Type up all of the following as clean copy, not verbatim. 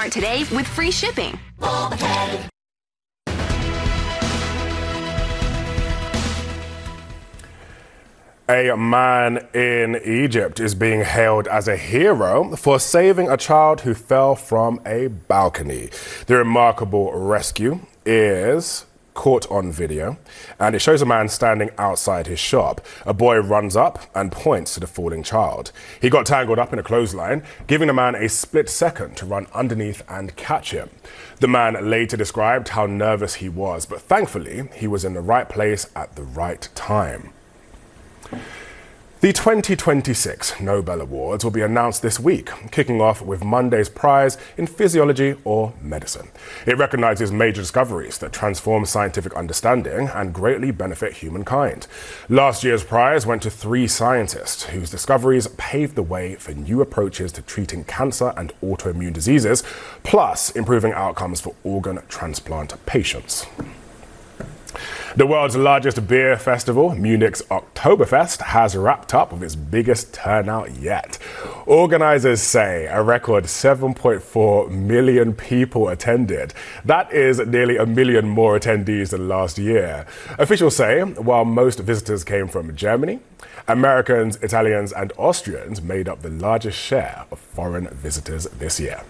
Walmart today with free shipping. A man in Egypt is being hailed as a hero for saving a child who fell from a balcony. The remarkable rescue is caught on video, and it shows a man standing outside his shop. A boy runs up and points to the falling child. He got tangled up in a clothesline, giving the man a split second to run underneath and catch him. The man later described how nervous he was, but thankfully he was in the right place at the right time. The 2026 Nobel Awards will be announced this week, kicking off with Monday's prize in physiology or medicine. It recognizes major discoveries that transform scientific understanding and greatly benefit humankind. Last year's prize went to 3 scientists whose discoveries paved the way for new approaches to treating cancer and autoimmune diseases, plus improving outcomes for organ transplant patients. The world's largest beer festival, Munich's Oktoberfest, has wrapped up with its biggest turnout yet. Organizers say a record 7.4 million people attended. That is nearly 1 million more attendees than last year. Officials say while most visitors came from Germany, Americans, Italians, and Austrians made up the largest share of foreign visitors this year.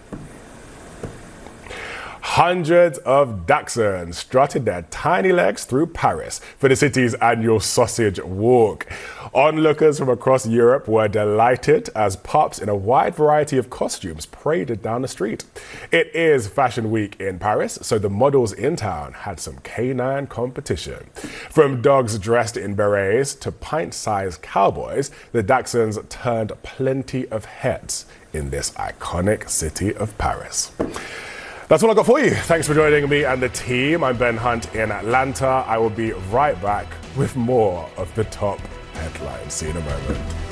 Hundreds of Dachshunds strutted their tiny legs through Paris for the city's annual Sausage Walk. Onlookers from across Europe were delighted as pups in a wide variety of costumes paraded down the street. It is Fashion Week in Paris, so the models in town had some canine competition. From dogs dressed in berets to pint-sized cowboys, the Dachshunds turned plenty of heads in this iconic city of Paris. That's all I got for you. Thanks for joining me and the team. I'm Ben Hunt in Atlanta. I will be right back with more of the top headlines. See you in a moment.